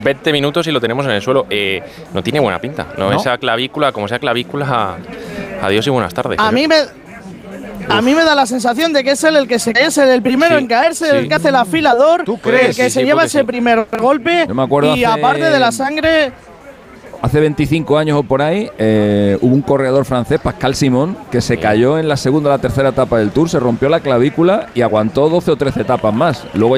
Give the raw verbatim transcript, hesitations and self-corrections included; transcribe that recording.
veinte minutos y lo tenemos en el suelo. Eh, no tiene buena pinta. No, ¿No? Esa clavícula, como sea clavícula, adiós y buenas tardes. A mí me... A mí me da la sensación de que es él el que se cae, es el, el primero Sí, en caerse, sí. el que hace el afilador, ¿Tú crees? el que Sí, se sí, lleva puede ese ser. primer golpe. Yo me acuerdo y hace- aparte de la sangre, Hace veinticinco años o por ahí eh, hubo un corredor francés, Pascal Simon, que se cayó en la segunda o la tercera etapa del Tour, se rompió la clavícula y aguantó doce o trece etapas más. Luego